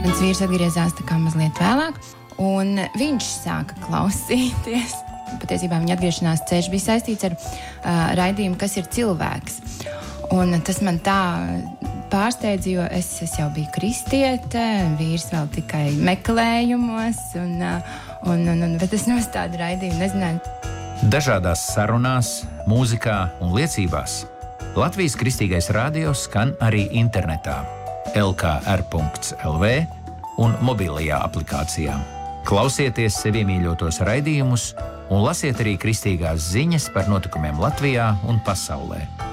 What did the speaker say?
Mans vīrs atgriezās tā kā mazliet vēlāk, un viņš sāka klausīties. Patiesībā viņa atgriešanās ceļš bija saistīts ar raidījumu, kas ir cilvēks. Un tas man tā pārsteidza, jo es jau biju kristiete, vīrs vēl tikai meklējumos, bet es nostādu raidījumu nezināju. Dažādās sarunās, mūzikā un liecībās Latvijas Kristīgais radio skan arī internetā, lkr.lv un mobilajā aplikācijā. Klausieties sevi mīļotos raidījumus un lasiet arī kristīgās ziņas par notikumiem Latvijā un pasaulē.